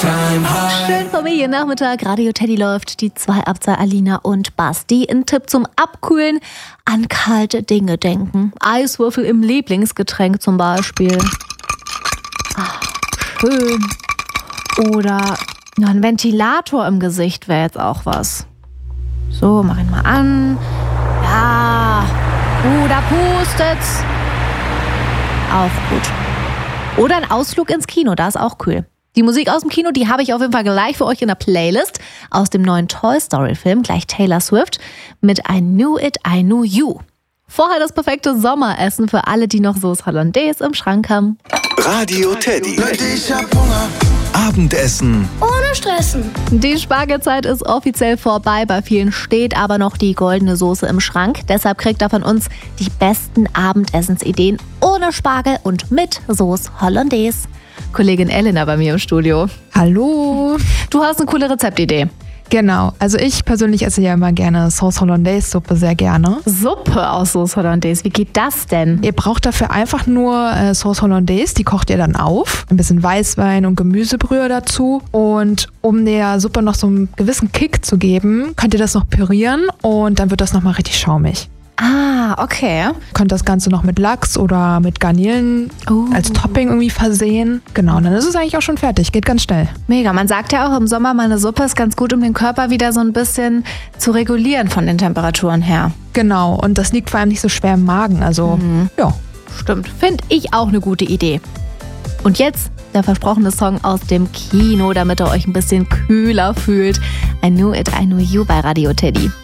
Schönen Familiennachmittag, Radio Teddy läuft, die 2 ab 2 Alina und Basti. Ein Tipp zum Abkühlen: an kalte Dinge denken. Eiswürfel im Lieblingsgetränk zum Beispiel. Ach, schön. Oder ein Ventilator im Gesicht wäre jetzt auch was. So, mach ihn mal an. Ja, da pustet's. Auch gut. Oder ein Ausflug ins Kino, da ist auch kühl. Die Musik aus dem Kino, die habe ich auf jeden Fall gleich für euch in der Playlist aus dem neuen Toy Story Film, gleich Taylor Swift mit I Knew It, I Knew You. Vorher das perfekte Sommeressen für alle, die noch Sauce Hollandaise im Schrank haben. Radio Teddy. Abendessen ohne Stressen. Die Spargelzeit ist offiziell vorbei. Bei vielen steht aber noch die goldene Soße im Schrank. Deshalb kriegt er von uns die besten Abendessensideen ohne Spargel und mit Sauce Hollandaise. Kollegin Elena bei mir im Studio. Hallo. Du hast eine coole Rezeptidee. Genau, also ich persönlich esse ja immer gerne Sauce Hollandaise Suppe sehr gerne. Suppe aus Sauce Hollandaise, wie geht das denn? Ihr braucht dafür einfach nur Sauce Hollandaise, die kocht ihr dann auf. Ein bisschen Weißwein und Gemüsebrühe dazu. Und um der Suppe noch so einen gewissen Kick zu geben, könnt ihr das noch pürieren und dann wird das nochmal richtig schaumig. Ah, okay. Könnt das Ganze noch mit Lachs oder mit Garnelen als Topping irgendwie versehen. Genau, und dann ist es eigentlich auch schon fertig. Geht ganz schnell. Mega, man sagt ja auch im Sommer, mal eine Suppe ist ganz gut, um den Körper wieder so ein bisschen zu regulieren von den Temperaturen her. Genau, und das liegt vor allem nicht so schwer im Magen. Also, ja. Stimmt, finde ich auch eine gute Idee. Und jetzt der versprochene Song aus dem Kino, damit ihr euch ein bisschen kühler fühlt. I Knew It, I Knew You bei Radio Teddy.